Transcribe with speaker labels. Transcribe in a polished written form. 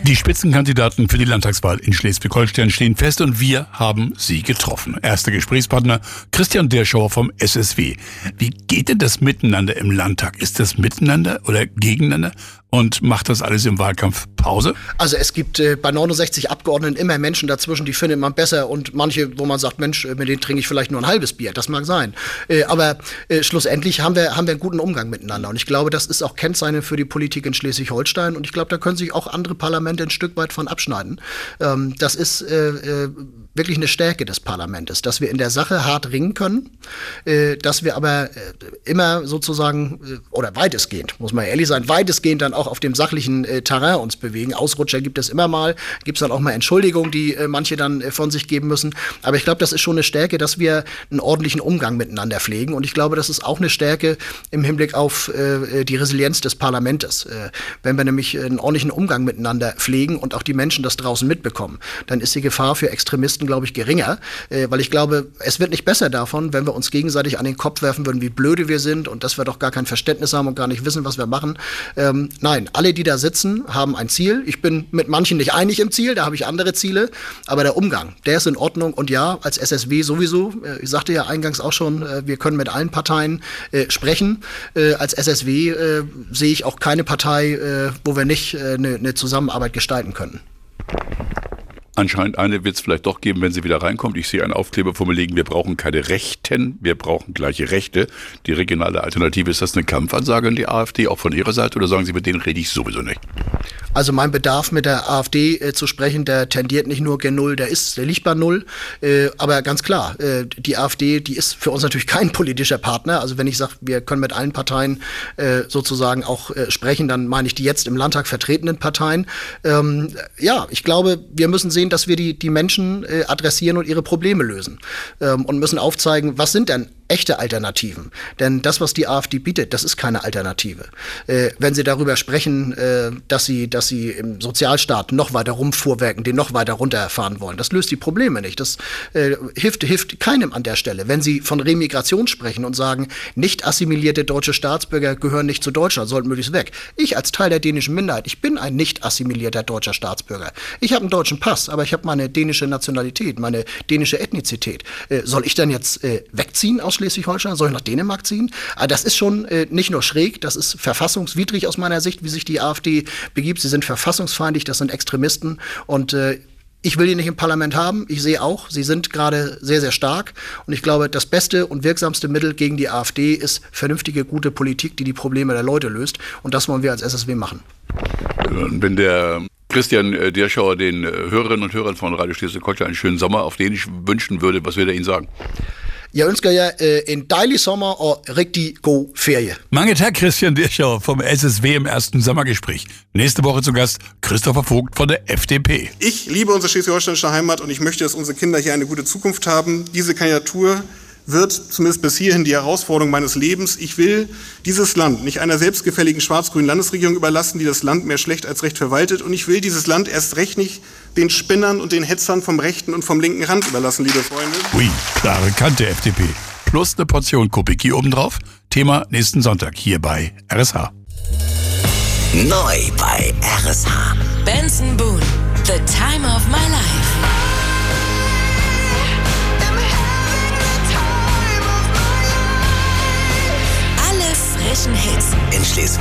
Speaker 1: Die Spitzenkandidaten für die Landtagswahl in Schleswig-Holstein stehen fest und wir haben sie getroffen. Erster Gesprächspartner Christian Derschauer vom SSW. Wie geht denn das Miteinander im Landtag? Ist das miteinander oder gegeneinander? Und macht das alles im Wahlkampf Pause?
Speaker 2: Also es gibt bei 69 Abgeordneten immer Menschen dazwischen, die findet man besser und manche, wo man sagt, Mensch, mit denen trinke ich vielleicht nur ein halbes Bier. Das mag sein. Aber schlussendlich haben wir einen guten Umgang miteinander. Und ich glaube, das ist auch Kennzeichen für die Politik in Schleswig-Holstein. Und ich glaube, da können sich auch andere Parlamente ein Stück weit von abschneiden. Das ist wirklich eine Stärke des Parlaments, dass wir in der Sache hart ringen können, dass wir aber immer sozusagen, oder weitestgehend, muss man ehrlich sein, weitestgehend dann auch auf dem sachlichen Terrain uns bewegen. Ausrutscher gibt es immer mal, gibt es dann auch mal Entschuldigungen, die manche dann von sich geben müssen. Aber ich glaube, das ist schon eine Stärke, dass wir einen ordentlichen Umgang miteinander pflegen. Und ich glaube, das ist auch eine Stärke im Hinblick auf die Resilienz des Parlaments. Wenn wir nämlich einen ordentlichen Umgang miteinander pflegen und auch die Menschen das draußen mitbekommen, dann ist die Gefahr für Extremisten, glaube ich, geringer. Weil ich glaube, es wird nicht besser davon, wenn wir uns gegenseitig an den Kopf werfen würden, wie blöde wir sind und dass wir doch gar kein Verständnis haben und gar nicht wissen, was wir machen. Nein, alle, die da sitzen, haben ein Ziel. Ich bin mit manchen nicht einig im Ziel, da habe ich andere Ziele. Aber der Umgang, der ist in Ordnung. Und ja, als SSW sowieso, ich sagte ja eingangs auch schon, wir können mit allen Parteien sprechen. Als SSW sehe ich auch keine Partei, wo wir nicht eine Zusammenarbeit gestalten können.
Speaker 1: Anscheinend eine wird es vielleicht doch geben, wenn sie wieder reinkommt. Ich sehe einen Aufkleber vor mir liegen, wir brauchen keine Rechten, wir brauchen gleiche Rechte. Die regionale Alternative, ist das eine Kampfansage an die AfD, auch von Ihrer Seite, oder sagen Sie, mit denen rede ich sowieso nicht?
Speaker 2: Also mein Bedarf mit der AfD zu sprechen, der tendiert nicht nur gen Null, der liegt bei Null. Aber ganz klar, die AfD, die ist für uns natürlich kein politischer Partner. Also wenn ich sage, wir können mit allen Parteien sozusagen auch sprechen, dann meine ich die jetzt im Landtag vertretenen Parteien. Ja, ich glaube, wir müssen sehen, dass wir die Menschen adressieren und ihre Probleme lösen. Und müssen aufzeigen, was sind denn echte Alternativen. Denn das, was die AfD bietet, das ist keine Alternative. Wenn Sie darüber sprechen, dass sie im Sozialstaat noch weiter rumfuhrwerken, den noch weiter runterfahren wollen, das löst die Probleme nicht. Das hilft keinem an der Stelle. Wenn Sie von Remigration sprechen und sagen, nicht assimilierte deutsche Staatsbürger gehören nicht zu Deutschland, sollten möglichst weg. Ich als Teil der dänischen Minderheit, ich bin ein nicht assimilierter deutscher Staatsbürger. Ich habe einen deutschen Pass, aber ich habe meine dänische Nationalität, meine dänische Ethnizität. Soll ich dann jetzt wegziehen aus Schleswig-Holstein? Soll ich nach Dänemark ziehen? Aber das ist schon nicht nur schräg, das ist verfassungswidrig aus meiner Sicht, wie sich die AfD begibt. Sie sind verfassungsfeindlich, das sind Extremisten und ich will die nicht im Parlament haben. Ich sehe auch, sie sind gerade sehr, sehr stark. Und ich glaube, das beste und wirksamste Mittel gegen die AfD ist vernünftige, gute Politik, die die Probleme der Leute löst. Und das wollen wir als SSW machen.
Speaker 1: Wenn der Christian Derschauer den Hörerinnen und Hörern von Radio Schleswig-Holstein einen schönen Sommer auf Dänisch wünschen würde, was würde er Ihnen sagen?
Speaker 2: Jeg ønsker jer en dejlig sommer og rigtig god ferie.
Speaker 1: Mange tak, Christian Derschauer vom SSW im ersten Sommergespräch. Nächste Woche zu Gast Christopher Vogt von der FDP.
Speaker 3: Ich liebe unsere schleswig-holsteinische Heimat und ich möchte, dass unsere Kinder hier eine gute Zukunft haben. Diese Kandidatur wird zumindest bis hierhin die Herausforderung meines Lebens. Ich will dieses Land nicht einer selbstgefälligen schwarz-grünen Landesregierung überlassen, die das Land mehr schlecht als recht verwaltet. Und ich will dieses Land erst recht nicht den Spinnern und den Hetzern vom rechten und vom linken Rand überlassen, liebe Freunde.
Speaker 1: Ui, klare Kante FDP. Plus eine Portion Kubicki obendrauf. Thema nächsten Sonntag hier bei RSH.
Speaker 4: Neu bei RSH.
Speaker 5: Benson Boone, The Time of My Life. Alle frischen Hits
Speaker 4: In Schleswig.